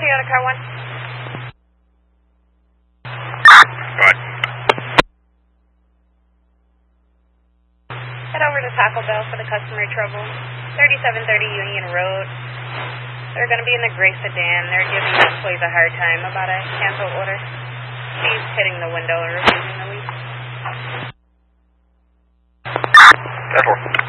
Toyota car 1. Go ahead. Head over to Taco Bell for the customer trouble. 3730 Union Road. They're going to be in the gray sedan. They're giving the employees a hard time about a cancel order. She's hitting the window and refusing the lease. 10-4.